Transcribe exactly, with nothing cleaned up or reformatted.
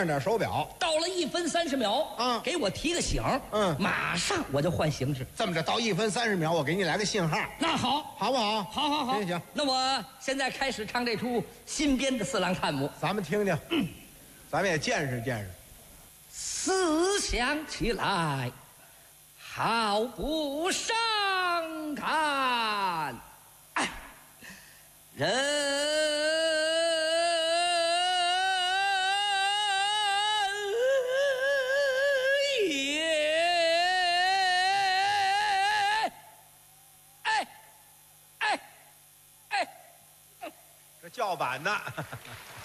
上点手表。 到了一分三十秒， 嗯给我提个醒， 嗯马上我就换形式。 这么着，到一分三十秒，我给你来个信号， 那好， 好不好？ 好，好，好， 行行， 那我现在开始唱这出新编的《四郎探母》。 咱们听听，嗯、咱们也见识见识。 思想起来，好不伤感。哎，人也，哎，哎，哎， 这叫板呢。